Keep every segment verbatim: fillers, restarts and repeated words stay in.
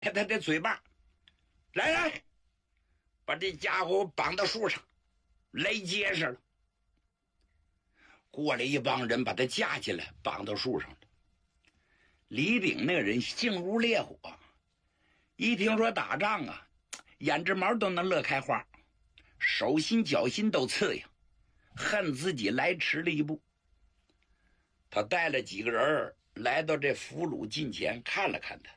开他的嘴巴，来来，把这家伙绑到树上，勒结实了。过来一帮人把他架起来，绑到树上了。李炳那个人性如烈火，一听说打仗啊，眼睫毛都能乐开花，手心脚心都刺痒，恨自己来迟了一步。他带了几个人来到这俘虏近前，看了看他，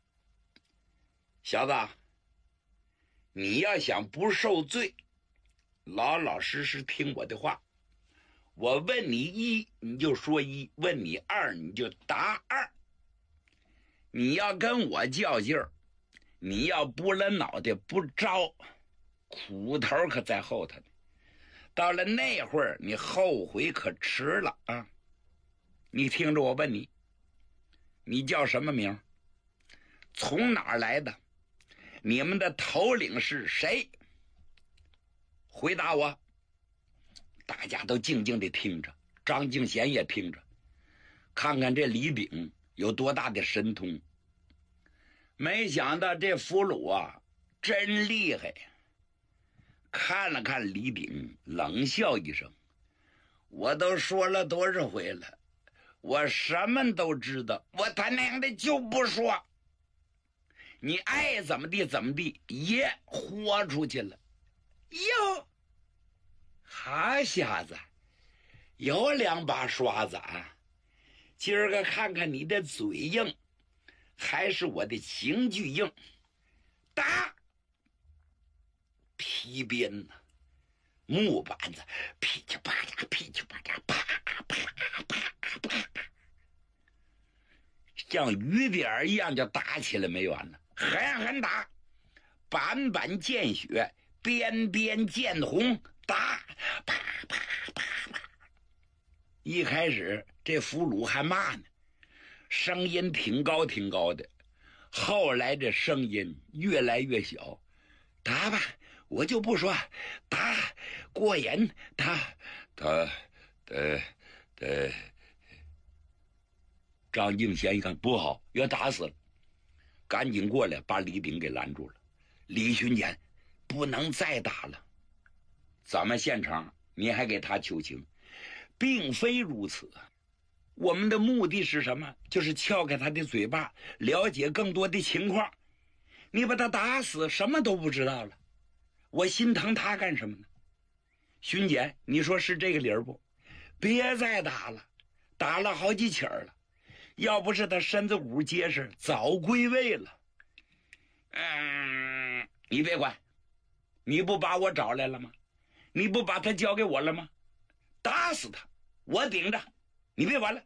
小子，你要想不受罪，老老实实听我的话。我问你一，你就说一；问你二，你就答二。你要跟我较劲儿，你要不了脑袋不招，苦头可在后头呢。到了那会儿，你后悔可迟了啊！你听着，我问你，你叫什么名？从哪儿来的？你们的头领是谁？回答我。大家都静静地听着，张敬贤也听着，看看这李炳有多大的神通。没想到这俘虏啊真厉害，看了看李炳，冷笑一声，我都说了多少回了，我什么都知道，我他娘的就不说。你爱怎么地怎么地，也豁出去了。哟，好小子，有两把刷子啊！今儿个看看你的嘴硬，还是我的刑具硬。打！皮鞭呢，木板子，噼里啪啦，噼里啪啦，啪啪啪啪啪，像雨点一样就打起来没完了，狠狠打，板板见血，边边见红，打，啪啪啪啪。一开始这俘虏还骂呢，声音挺高挺高的，后来这声音越来越小。打吧，我就不说，打过瘾，打他呃呃张敬贤一看不好，要打死了，赶紧过来把李炳给拦住了。李巡检，不能再打了，咱们现场你还给他求情，并非如此。我们的目的是什么？就是撬开他的嘴巴，了解更多的情况。你把他打死，什么都不知道了，我心疼他干什么呢？巡检，你说是这个理儿不？别再打了，打了好几起儿了，要不是他身子骨结实，早归位了。嗯，你别管，你不把我找来了吗？你不把他交给我了吗？打死他，我顶着，你别管了。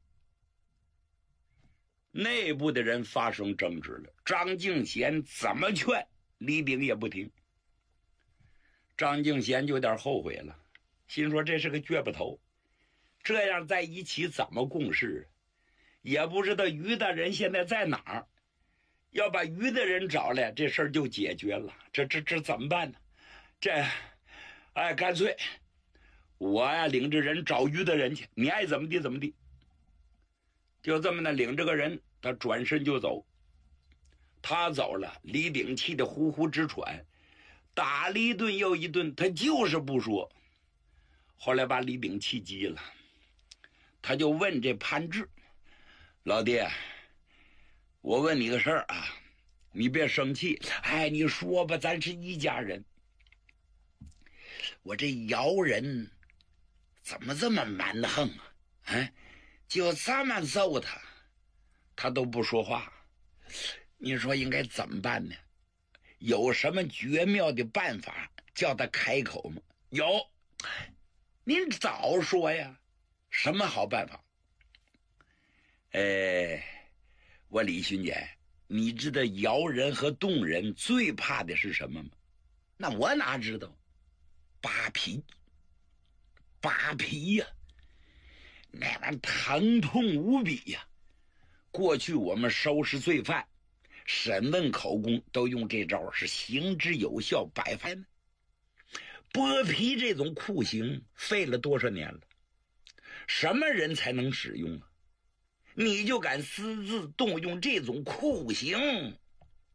内部的人发生争执了，张敬贤怎么劝李炳也不听。张敬贤就有点后悔了，心说这是个倔巴头，这样在一起怎么共事？也不知道于大人现在在哪儿，要把于大人找来，这事儿就解决了。这这这怎么办呢？这哎，干脆我呀领着人找于大人去，你爱怎么地怎么地。就这么的领着个人，他转身就走。他走了，李炳气得呼呼直喘，打了一顿又一顿，他就是不说。后来把李炳气急了，他就问这潘志，老爹，我问你个事儿啊，你别生气，哎，你说吧，咱是一家人。我这姚人怎么这么蛮横啊？哎，就这么揍他，他都不说话。你说应该怎么办呢？有什么绝妙的办法叫他开口吗？有，您早说呀。什么好办法？哎，我李巡检，你知道姚人和洞人最怕的是什么吗？那我哪知道？扒皮，扒皮呀、啊，那玩意疼痛无比呀、啊！过去我们收拾罪犯、审问口供都用这招，是行之有效，百分。剥皮这种酷刑费了多少年了？什么人才能使用啊？你就敢私自动用这种酷刑？